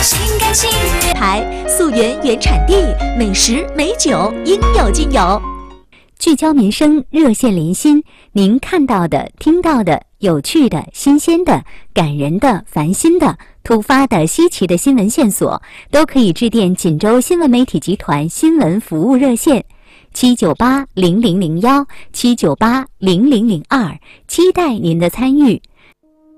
台溯源原产地，美食美酒应有尽有。 聚焦民生，热线连心，您看到的、听到的、有趣的、新鲜的、感人的、烦心的、突发的、稀奇的新闻线索，都可以致电锦州新闻媒体集团新闻服务热线7980001、7980002，期待您的参与。